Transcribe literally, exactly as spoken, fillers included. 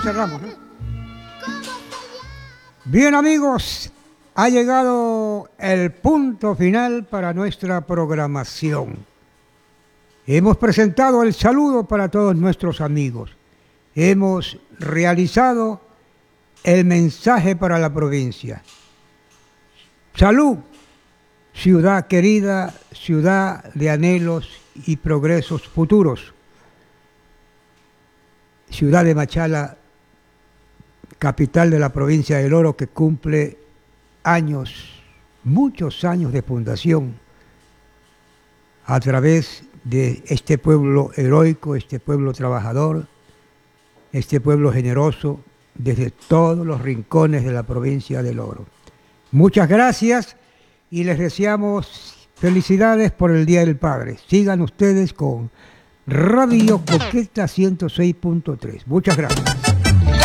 cerramos, ¿no? Bien, amigos, ha llegado el punto final para nuestra programación. Hemos presentado el saludo para todos nuestros amigos. Hemos realizado el mensaje para la provincia. Salud, ciudad querida, ciudad de anhelos y progresos futuros. Ciudad de Machala, capital de la provincia del Oro, que cumple años, muchos años de fundación a través de este pueblo heroico, este pueblo trabajador, este pueblo generoso, desde todos los rincones de la provincia del Oro. Muchas gracias y les deseamos felicidades por el Día del Padre. Sigan ustedes con Radio Coqueta ciento seis punto tres. Muchas gracias.